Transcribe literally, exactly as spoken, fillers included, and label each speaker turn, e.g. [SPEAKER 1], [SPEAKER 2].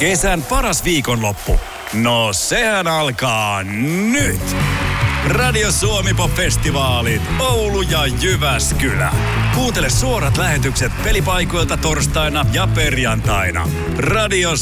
[SPEAKER 1] Kesän paras viikonloppu. No sehän alkaa nyt. Radio Suomi Pop-festivaalit Oulu ja Jyväskylä. Kuuntele suorat lähetykset pelipaikoilta torstaina ja perjantaina. Radio